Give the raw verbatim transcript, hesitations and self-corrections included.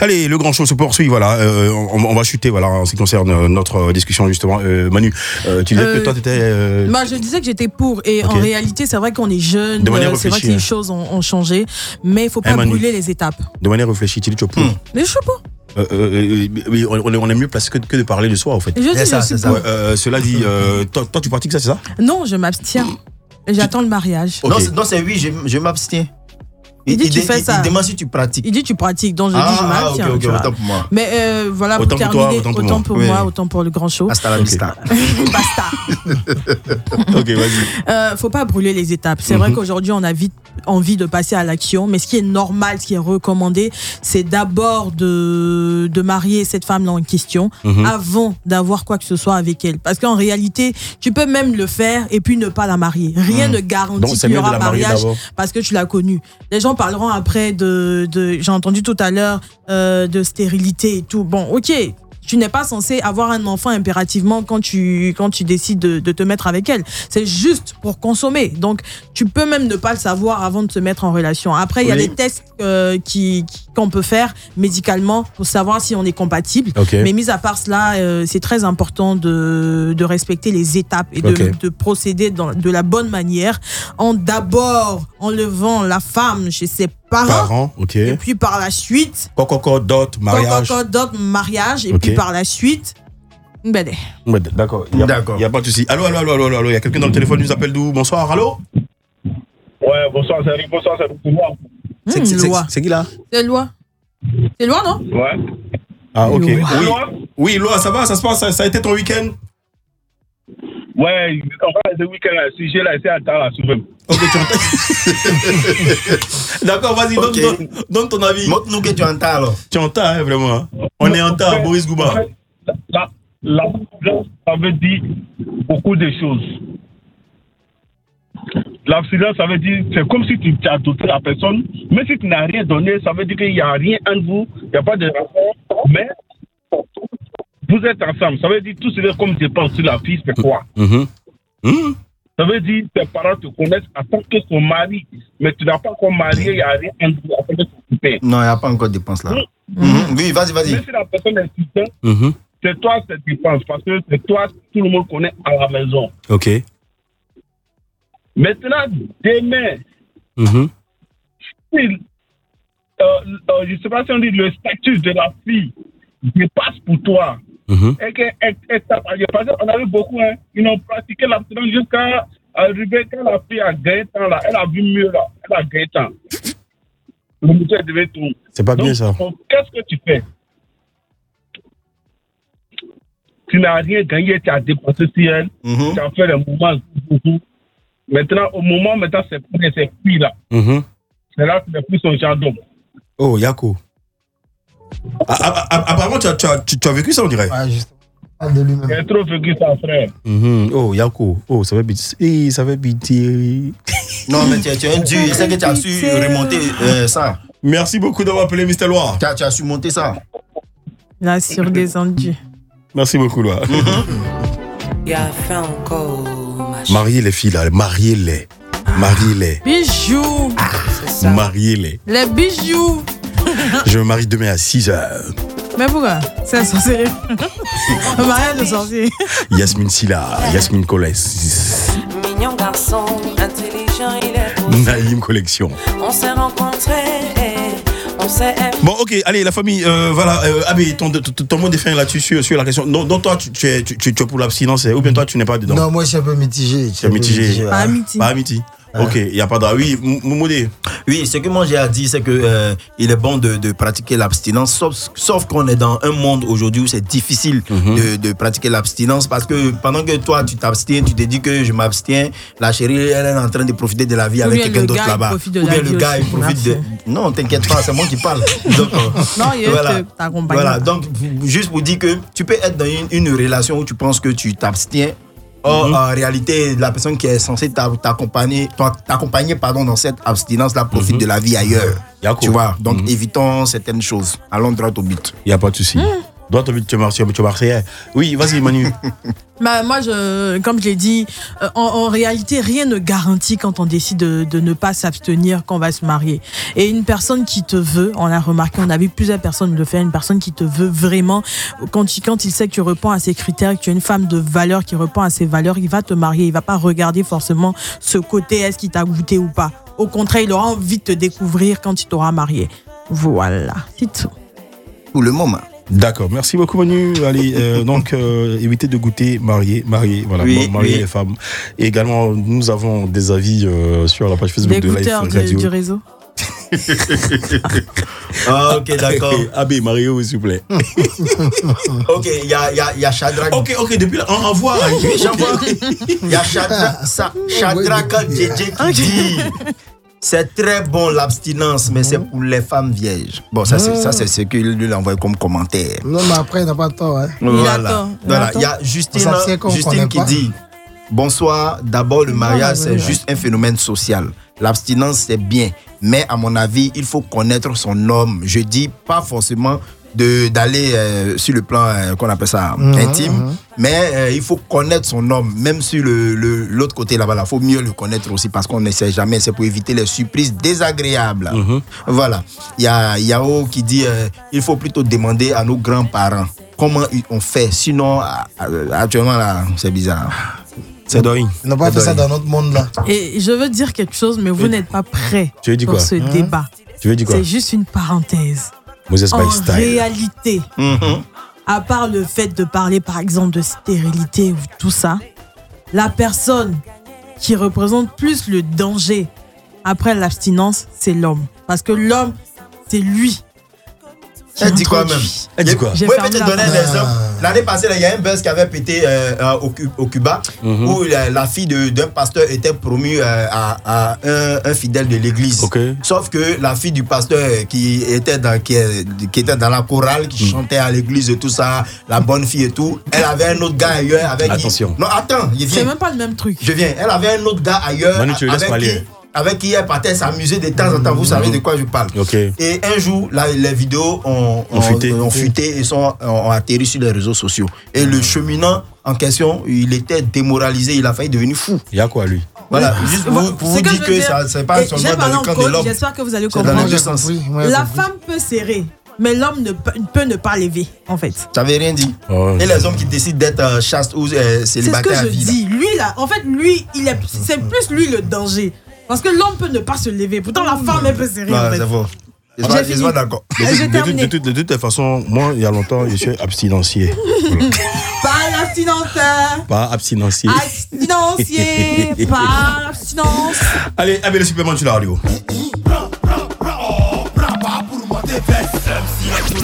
Allez, le grand show se poursuit, voilà. Euh, on, on va chuter, voilà, en ce qui concerne notre discussion, justement. Euh, Manu, euh, tu disais euh, que toi, tu étais... Euh... Bah, je disais que j'étais pour. Et okay. en réalité, c'est vrai qu'on est jeune. Euh, c'est vrai que les choses ont, ont changé. Mais il ne faut pas hey, brûler les étapes. De manière réfléchie, tu dis que tu es pour. Mmh. Mais je suis pour. Euh, euh, euh, on, on est mieux placé que, que de parler de soi, en fait. Je dis, ça, c'est ça. Ouais, euh, cela dit, euh, toi, toi, tu pratiques ça, c'est ça? Non, je m'abstiens. J'attends tu... le mariage. Okay. Non, c'est, non, c'est oui, je, je m'abstiens. Il dit il, tu fais il, ça. Il demande si tu pratiques. Il dit tu pratiques, donc je ah, dis je m'abstiens. Ah, ok, ok, autant pour moi. Mais euh, voilà, autant pour terminer, pour toi, autant pour autant moi, pour oui. moi autant pour le grand show. Hasta la vista. Basta. Ok, vas-y. Euh, faut pas brûler les étapes. C'est mm-hmm. vrai qu'aujourd'hui, on a vite envie de passer à l'action, mais ce qui est normal, ce qui est recommandé, c'est d'abord de, de marier cette femme-là en question mm-hmm. avant d'avoir quoi que ce soit avec elle. Parce qu'en réalité, tu peux même le faire et puis ne pas la marier. Rien mm. ne garantit qu'il y aura mariage parce que tu l'as connue. Les gens parleront après de, de j'ai entendu tout à l'heure, euh, de stérilité et tout. Bon, ok. Tu n'es pas censé avoir un enfant impérativement quand tu, quand tu décides de, de te mettre avec elle. C'est juste pour consommer. Donc, tu peux même ne pas le savoir avant de se mettre en relation. Après, il oui. y a des tests euh, qui, qui, qu'on peut faire médicalement pour savoir si on est compatible. Okay. Mais mis à part cela, euh, c'est très important de, de respecter les étapes et de, okay. de procéder dans, de la bonne manière en d'abord enlevant la femme chez ses parents, parents okay. et puis par la suite Coco dot mariage Coco dot mariage et okay. puis par la suite Mbede. Mbede, d'accord. Il y a, d'accord. Il y a pas de souci. Allô, allô, allô, allô, allô. Il y a quelqu'un dans le téléphone qui nous appelle d'où? Bonsoir, allô. Ouais, bonsoir, c'est Eric, bonsoir, c'est Loi. Mmh, c'est, c'est, c'est, c'est qui là? C'est Loi. C'est Loi, non? Ouais. Ah, ok. Loi. Oui, oui, Loi, ça va, ça se passe, ça, ça a été ton week-end? Ouais, en fait, ce week-end, si j'ai laissé à temps là, souvent. Ok, tu entends. D'accord, vas-y, okay. donne, donne, donne ton avis. Montre-nous que tu entends alors. Tu entends, hein, vraiment. On est en temps, Boris Gouba. La, la, la, ça veut dire beaucoup de choses. L'abstinence, ça veut dire, c'est comme si tu as doté la personne, mais si tu n'as rien donné, ça veut dire qu'il n'y a rien entre vous, il n'y a pas de rapport, mais vous êtes ensemble. Ça veut dire tout c'est comme dépend sur la fille, c'est quoi? Mm-hmm. Mm-hmm. Ça veut dire tes parents te connaissent en tant que son mari, mais tu n'as pas encore marié, il n'y a rien entre vous afin de s'occuper. Non, il n'y a pas encore de dépense là. Mm-hmm. Mm-hmm. Oui, vas-y, vas-y. Mais si la personne est insistante, mm-hmm. c'est toi cette dépense, parce que c'est toi, tout le monde connaît à la maison. Ok. Maintenant, demain, mm-hmm. si, euh, euh, je ne sais pas si on dit le statut de la fille dépasse pour toi. Mm-hmm. Et que, et, et, parce qu'on a vu beaucoup, hein, ils ont pratiqué l'abstinence jusqu'à arriver quand la fille a gagné temps là, elle a vu mieux là, elle a gagné temps. Le monsieur devait tout. C'est pas donc, bien ça. Donc, qu'est-ce que tu fais? Tu n'as rien gagné, tu as dépensé sur elle, mm-hmm. tu as fait les mouvements. Maintenant, au moment, maintenant, c'est pour ces filles-là. Mm-hmm. C'est là que c'est plus son genre d'homme. Oh, Yako. Ah, ah, ah, apparemment, tu as, tu, as, tu, tu as vécu ça, on dirait. Ah, juste. Il a trop vécu ça, frère. Mm-hmm. Oh, Yako. Oh, ça va biti. Ça va biti. Non, mais tu es, tu es un dieu. C'est que tu as su remonter euh, ça. Merci beaucoup d'avoir appelé mister Loire. Tu as, tu as su monter ça. La surdescendue. Merci beaucoup, Loire. Il y a fait encore. Mariez les filles là, mariez-les. Mariez-les. Bijoux. Ah, c'est ça. Mariez-les. Les bijoux. Je me marie demain à six heures. Mais pourquoi? C'est un sorcier. Un mariage de sorcier. Yasmine Silla, Yasmine Colès. Mignon garçon, intelligent, il est. Naïm Collection. On s'est rencontrés. On s'est... Bon, ok, allez, la famille, euh, voilà, euh, Abé, ton, ton, ton mot de fin là-dessus sur, sur la question. Donc, donc toi, tu, tu, es, tu, tu es pour l'abstinence, ou bien toi, tu n'es pas dedans? Non, moi, je suis un peu mitigé. Tu es mitigé. mitigé. Pas amitié. Pas amitié. Ok, il n'y a pas de... Oui, Moumoudé. Oui, ce que moi j'ai à dire, c'est que euh, il est bon de, de pratiquer l'abstinence, sauf, sauf qu'on est dans un monde aujourd'hui où c'est difficile mm-hmm. de, de pratiquer l'abstinence, parce que pendant que toi tu t'abstiens, tu te dis que je m'abstiens, la chérie elle est en train de profiter de la vie ou avec quelqu'un d'autre là-bas. Ou bien le gars il profite de... Non, t'inquiète pas, c'est moi qui parle. Donc, non, il voilà. t'accompagne. Voilà, donc juste pour dire que tu peux être dans une, une relation où tu penses que tu t'abstiens. Or, mm-hmm. en réalité, la personne qui est censée t'accompagner, t'accompagner pardon, dans cette abstinence-là profite mm-hmm. de la vie ailleurs. Yako. Tu vois, donc mm-hmm. évitons certaines choses. Allons droit au but. Il n'y a pas de souci. Mm. Toi, tu es Marseillais. Oui, vas-y, Manu. Bah, moi, je, comme je l'ai dit, euh, en, en réalité, rien ne garantit quand on décide de, de ne pas s'abstenir qu'on va se marier. Et une personne qui te veut, on l'a remarqué, on a vu plusieurs personnes le faire, une personne qui te veut vraiment, quand il, quand il sait que tu réponds à ses critères, que tu es une femme de valeur qui répond à ses valeurs, il va te marier. Il va pas regarder forcément ce côté, est-ce qu'il t'a goûté ou pas. Au contraire, il aura envie de te découvrir quand il t'aura marié. Voilà, c'est tout. Pour le moment. D'accord, merci beaucoup Manu. Allez, euh, donc euh, évitez de goûter, marier, marier, voilà, oui, marier oui. les femmes. Et également, nous avons des avis euh, sur la page Facebook de Life Radio. Du, du réseau. Ah, ok, d'accord. Abé, Mario, s'il vous plaît. Ok, il y a, y a, y a Shadrach. Ok, ok, depuis là, on envoie. Oui, j'envoie. Il y a Shadrach, Sa- Shadrach Djedje qui dit c'est très bon l'abstinence, mais c'est pour les femmes vierges. Bon, ça, c'est, ça, c'est ce qu'il lui a envoyé comme commentaire. Non, mais après, il n'a pas tort. Hein. Voilà. tort, il Voilà. a tort. Il y a Justine, On s'abstient quand on Justine connaît qui pas. dit bonsoir, d'abord le mariage, c'est ouais, ouais. juste un phénomène social. L'abstinence, c'est bien. Mais à mon avis, il faut connaître son homme. Je dis pas forcément de, d'aller euh, sur le plan euh, qu'on appelle ça Mhm, intime, mhm. mais euh, il faut connaître son homme. Même sur le, le, l'autre côté là-bas, il faut mieux le connaître aussi parce qu'on ne sait jamais. C'est pour éviter les surprises désagréables. Mhm. Voilà. Il y a Yao qui dit euh, il faut plutôt demander à nos grands-parents comment on fait. Sinon, à- à- actuellement, là, c'est bizarre. C'est dingue. Ils n'ont pas fait ça dans notre monde là. Et je veux dire quelque chose, mais vous n'êtes pas prêts Tu veux dire pour quoi ce débat. Tu veux dire quoi C'est juste une parenthèse. Moses En by Style. réalité, à part le fait de parler par exemple de stérilité ou tout ça, la personne qui représente plus le danger après l'abstinence, c'est l'homme. Parce que l'homme, c'est lui qui Elle dit quoi introduit. même Elle dit quoi J'ai Oui, fermé peut-être la donner un porte. exemple. L'année passée, là, il y a un buzz qui avait pété euh, euh, au, Cu- au Cuba, Mhm. où la, la fille de- d'un pasteur était promue euh, à, à un, un fidèle de l'église. Ok. Sauf que la fille du pasteur qui était dans, qui, qui était dans la chorale, qui chantait à l'église et tout ça, la bonne fille et tout, elle avait un autre gars ailleurs avec Attention. qui... Non, attends, je C'est viens. même pas le même truc. Je viens. Elle avait un autre gars ailleurs Manu, tu le laisses avec, parler. qui, avec qui elle partait s'amuser de temps en temps. Vous savez de quoi je parle. Ok. Et un jour, là, les vidéos ont, Ont fuité. ont fuité et sont, ont atterri sur les réseaux sociaux. Et le cheminant en question, il était démoralisé, il a failli devenir fou. Il y a quoi lui Voilà, juste pour, pour vous Ce que dire je que veux dire, ça, c'est pas et seulement j'ai dans le parlé en camp de code, l'homme. J'espère que vous allez C'est dans les comprendre. deux J'ai sens. compris, ouais, La j'ai compris. femme peut serrer, mais l'homme ne peut, peut ne pas lever, en fait. Ça veut rien dire. Oh, Et les hommes qui décident d'être euh, chastes ou euh, C'est ce que célibataires à je vie. là. dis. Lui, là, en fait, lui, il est, c'est plus lui le danger. Parce que l'homme peut ne pas se lever. Pourtant, la femme, elle peut serrer, Ouais, en fait. c'est faux. Je J'ai suis pas- je fini. suis pas d'accord. De, J'ai toute- de, toute- terminé. de, toute- de toute façon, moi, il y a longtemps, je suis abstinencier. Voilà. Pas l'abstinence. euh, Pas abstinencier. Abstinancier. Pas l'abstinence. Allez, Abé, le supplément sur la radio.